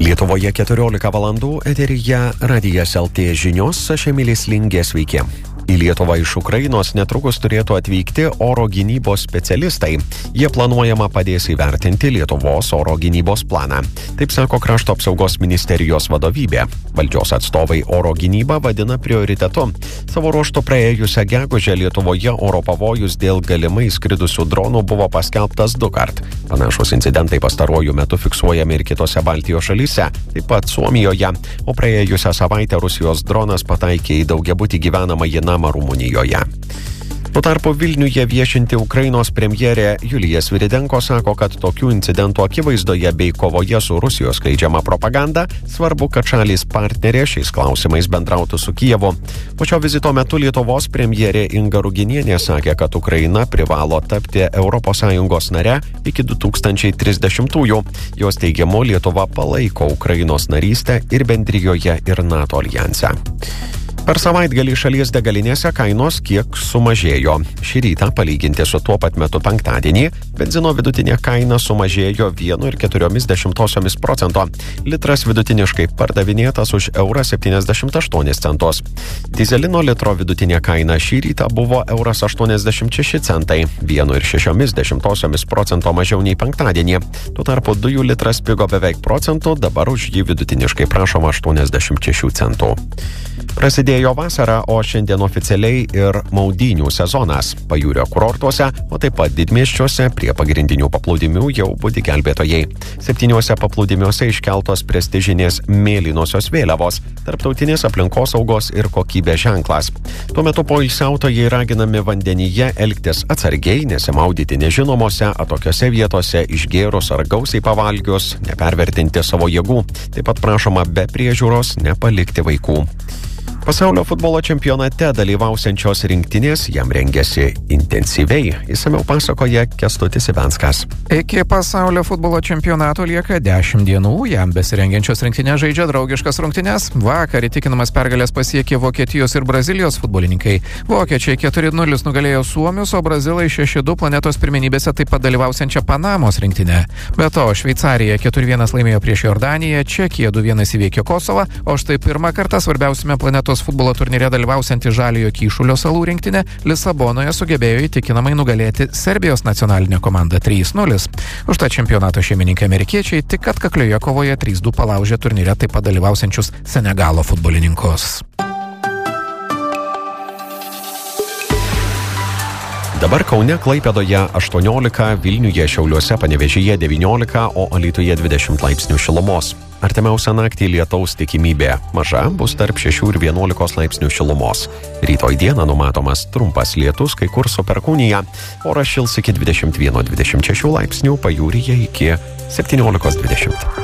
Lietuvoje 14 valandų eteryje Radijas LT žinios, aš Emilis Lingė, sveiki. Į Lietuvą iš Ukrainos netrukus turėtų atvykti oro gynybos specialistai. Jie planuojama padės įvertinti Lietuvos oro gynybos planą. Taip sako Krašto apsaugos ministerijos vadovybė. Valdžios atstovai oro gynybą vadina prioritetu. Savo ruožtu praėjusią gegužę Lietuvoje oro pavojus dėl galimai skridusių dronų buvo paskelbtas 2 kart. Panašus incidentai pastaruoju metu fiksuojami ir kitose Baltijos šalyse, taip pat Suomijoje, o praėjusią savaitę Rusijos dronas pataikė į daugiabutį gyvenamąjį namą Rumunijoje. Tuo tarpu Vilniuje viešinti Ukrainos premjerė Julija Sviridenko sako, kad tokių incidentų akivaizdoje bei kovoje su Rusijos skleidžiama propaganda svarbu, kad šalys partnerė šiais klausimais bendrautų su Kijevu. Po šio vizito metu Lietuvos premjerė Inga Ruginienė sakė, kad Ukraina privalo tapti ES nare iki 2030-ųjų. Jos teigimu, Lietuva palaiko Ukrainos narystę ir bendrijoje ir NATO aljanse. Per savaitgalį šalies degalinėse kainos kiek sumažėjo. Šį rytą, palyginti su tuo pat metu penktadienį, benzino vidutinė kaina sumažėjo 1,4%. Litras vidutiniškai pardavinėtas už €1,78. Dizelino litro vidutinė kaina šį rytą buvo €1,86, 1,6% mažiau nei penktadienį. Tuo tarpu dujų litras pigo beveik procentų, dabar už jį vidutiniškai prašoma 86 centų. Prasidėjo vasara, o šiandien oficialiai ir maudynių sezonas. Pajūrio kurortuose, o taip pat didmiesčiuose prie pagrindinių paplūdimių jau budi gelbėtojai. 7 paplūdimiuose iškeltos prestižinės mėlynosios vėliavos, tarptautinės aplinkosaugos ir kokybės ženklas. Tuo metu poilsiautojai raginami vandenyje elgtis atsargiai, nesimaudyti nežinomose, atokiose vietose, išgėrus ar gausiai pavalgius, nepervertinti savo jėgų. Taip pat prašoma be priežiūros nepalikti vaikų. Pasaulio futbolo čempionate dalyvausiančios rinktinės jam rengiasi intensyviai, išsamiau pasakoja Kęstutis Ivenskas. Iki pasaulio futbolo čempionato lieka 10 dienų, jam besirengiančios rinktinės žaidžia draugiškas rungtynes. Vakar įtikinamas pergalės pasiekė Vokietijos ir Brazilijos futbolininkai. Vokiečiai 4-0 nugalėjo suomius, o brazilai 6-2 planetos pirmenybėse taip pat dalyvausiančią Panamos rinktinę. Be to, Šveicarija 4-1 laimėjo prieš Jordaniją, Čekija 2-1 įveikė Kosovą, o štai pirmą kartą svarbiausiame planetos futbolo turnyre dalyvausianti Žaliojo Kyšulio salų rinktinė Lisabonoje sugebėjo įtikinamai nugalėti Serbijos nacionalinę komandą 3-0. Už tą čempionato šeimininkai amerikiečiai tik atkaklioje kovoje 3-2 palaužė turnyre taip pat dalyvausiančius Senegalo futbolininkus. Dabar Kaune, Klaipėdoje 18, Vilniuje, Šiauliuose, Panevėžyje 19, o Alytuje 20 laipsnių šilumos. Artimiausią naktį lietaus tikimybė maža, bus tarp 6 ir 11 laipsnių šilumos. Rytoj dieną numatomas trumpas lietus, kai kur su perkūnija. Oras šils iki 21-26 laipsnių, pajūryje iki 17-20.